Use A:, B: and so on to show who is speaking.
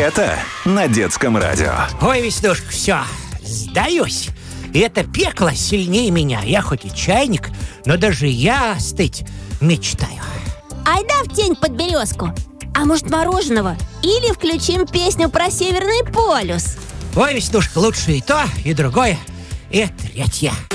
A: Лето на детском радио.
B: Ой, Веснушка, все, сдаюсь. Это пекло сильнее меня. Я хоть и чайник, но даже я остыть мечтаю.
C: Айда в тень под березку. А может, мороженого? Или включим песню про Северный полюс?
B: Ой, Веснушка, лучше и то, и другое, и третье.